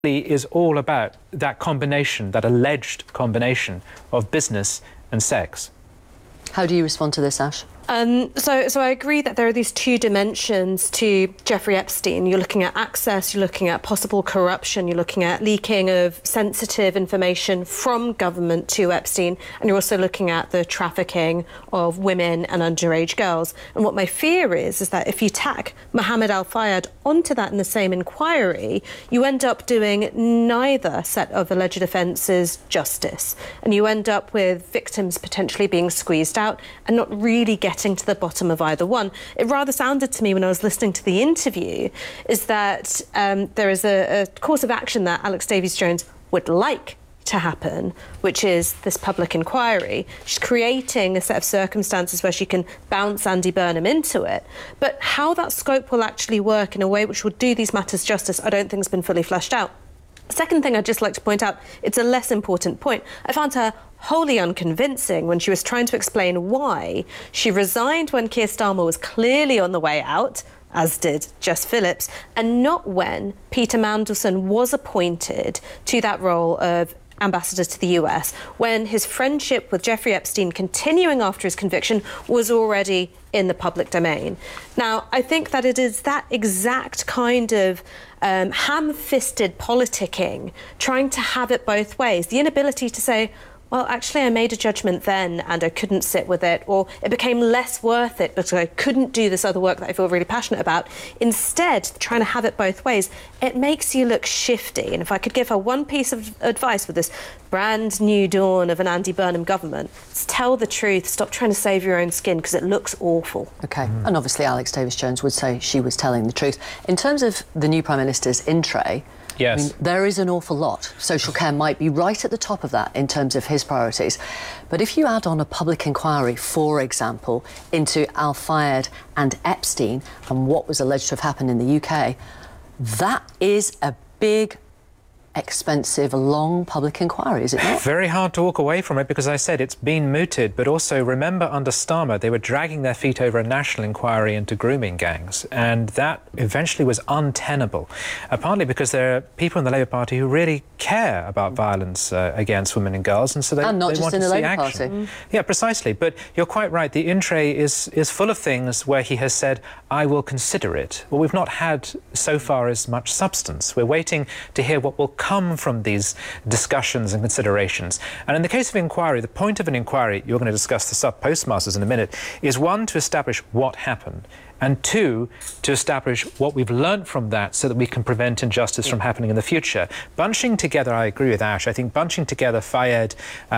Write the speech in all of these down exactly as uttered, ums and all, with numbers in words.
is all about that combination, that alleged combination of business and sex. How do you respond to this, Ash? Um, so, so I agree that there are these two dimensions to Jeffrey Epstein. You're looking at access, you're looking at possible corruption, you're looking at leaking of sensitive information from government to Epstein, and you're also looking at the trafficking of women and underage girls. And what my fear is, is that if you tack Mohammed Al-Fayed onto that in the same inquiry, you end up doing neither set of alleged offences justice. And you end up with victims potentially being squeezed out and not really getting to the bottom of either one. It rather sounded to me when I was listening to the interview is that um, there is a, a course of action that Alex Davies-Jones would like to happen, which is this public inquiry. She's creating a set of circumstances where she can bounce Andy Burnham into it. But how that scope will actually work in a way which will do these matters justice, I don't think has been fully fleshed out. Second thing I'd just like to point out, it's a less important point. I found her wholly unconvincing when she was trying to explain why she resigned when Keir Starmer was clearly on the way out, as did Jess Phillips, and not when Peter Mandelson was appointed to that role of ambassador to the U S, when his friendship with Jeffrey Epstein, continuing after his conviction, was already in the public domain. Now, I think that it is that exact kind of um, ham-fisted politicking, trying to have it both ways, the inability to say, well, actually, I made a judgment then and I couldn't sit with it, or it became less worth it because I couldn't do this other work that I feel really passionate about. Instead, trying to have it both ways, it makes you look shifty. And if I could give her one piece of advice with this brand new dawn of an Andy Burnham government, it's tell the truth, stop trying to save your own skin, because it looks awful. OK, mm. And obviously Alex Davies-Jones would say she was telling the truth. In terms of the new Prime Minister's in tray, yes. I mean, there is an awful lot. Social care might be right at the top of that in terms of his priorities. But if you add on a public inquiry, for example, into Al-Fayed and Epstein and what was alleged to have happened in the U K, that is a big, expensive, long public inquiry, is it not? Very hard to walk away from it because, as I said, it's been mooted. But also, remember, under Starmer, they were dragging their feet over a national inquiry into grooming gangs, and that eventually was untenable, uh, partly because there are people in the Labour Party who really care about violence uh, against women and girls, and so they, and not they just want in to the see Labour action. Party. Mm. Yeah, precisely. But you're quite right. The in-tray is, is full of things where he has said, I will consider it. What we've not had so far is much substance. We're waiting to hear what will come from these discussions and considerations. And in the case of inquiry, the point of an inquiry, you're going to discuss the sub-postmasters in a minute, is one, to establish what happened, and two, to establish what we've learnt from that so that we can prevent injustice from happening in the future. Bunching together, I agree with Ash, I think bunching together Fayed uh,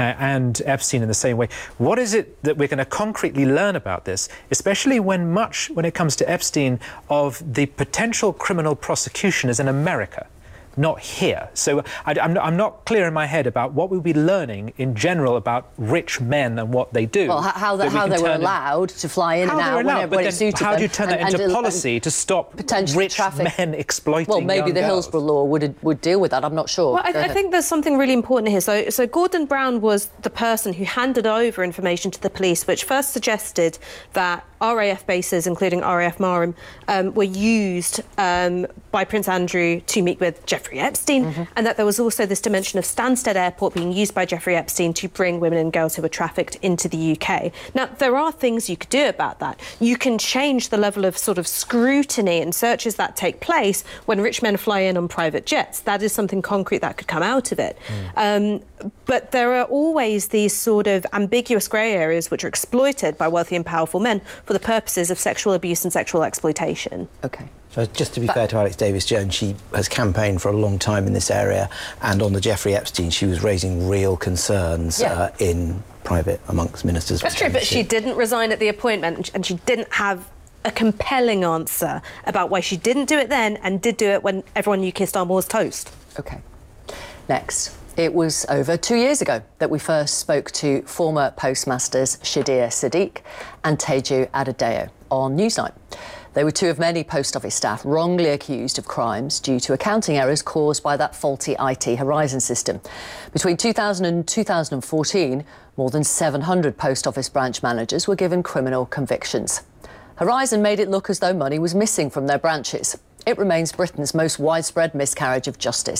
and Epstein in the same way, what is it that we're going to concretely learn about this, especially when much, when it comes to Epstein, of the potential criminal prosecution is in America, not here. So I, I'm, not, I'm not clear in my head about what we'll be learning in general about rich men and what they do. Well, how, the, how they were allowed to fly in and out whenever when it suited them. How do you turn that and, into and, policy and to stop rich traffic. men exploiting Well, maybe young the girls? Hillsborough law would would deal with that. I'm not sure. Well, I, I think there's something really important here. So, so Gordon Brown was the person who handed over information to the police, which first suggested that R A F bases, including R A F Marham, um, were used um, by Prince Andrew to meet with Jeffrey Epstein, mm-hmm. and that there was also this dimension of Stansted Airport being used by Jeffrey Epstein to bring women and girls who were trafficked into the U K. Now, there are things you could do about that. You can change the level of sort of scrutiny and searches that take place when rich men fly in on private jets. That is something concrete that could come out of it. Mm. Um, but there are always these sort of ambiguous grey areas which are exploited by wealthy and powerful men for the purposes of sexual abuse and sexual exploitation. OK. So just to be but, fair to Alex Davies-Jones, she has campaigned for a long time in this area, and on the Jeffrey Epstein, she was raising real concerns yeah. uh, in private amongst ministers. That's true, but she didn't resign at the appointment, and she didn't have a compelling answer about why she didn't do it then and did do it when everyone knew Keir Starmer was toast. OK. Next. It was over two years ago that we first spoke to former postmasters Shadia Sadiq and Teju Adedeo on Newsnight. They were two of many post office staff wrongly accused of crimes due to accounting errors caused by that faulty I T Horizon system. Between two thousand and two thousand fourteen, more than seven hundred post office branch managers were given criminal convictions. Horizon made it look as though money was missing from their branches. It remains Britain's most widespread miscarriage of justice.